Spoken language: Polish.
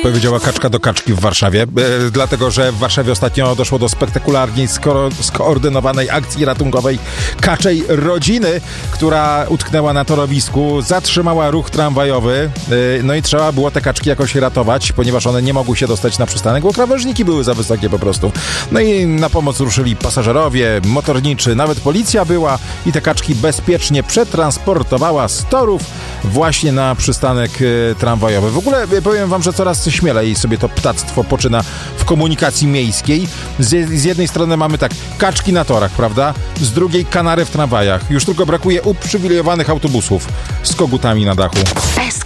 Powiedziała kaczka do kaczki w Warszawie, dlatego że w Warszawie ostatnio doszło do spektakularnej, skoordynowanej akcji ratunkowej kaczej rodziny, która utknęła na torowisku, zatrzymała ruch tramwajowy, no i trzeba było te kaczki jakoś ratować, ponieważ one nie mogły się dostać na przystanek, bo krawężniki były za wysokie po prostu. No i na pomoc ruszyli pasażerowie, motorniczy, nawet policja była i te kaczki bezpiecznie przetransportowała z torów właśnie na przystanek tramwajowy. W ogóle powiem wam, że coraz śmielej sobie to ptactwo poczyna w komunikacji miejskiej. Z jednej strony mamy tak, kaczki na torach, prawda? Z drugiej kanary w tramwajach. Już tylko brakuje uprzywilejowanych autobusów z kogutami na dachu.